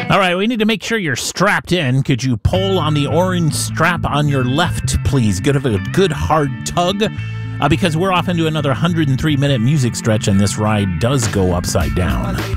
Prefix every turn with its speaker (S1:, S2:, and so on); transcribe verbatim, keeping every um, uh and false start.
S1: All right, we need to make sure you're strapped in. Could you pull on the orange strap on your left, please? Give it a good hard tug, uh, because we're off into another one hundred three minute music stretch, and this ride does go upside down.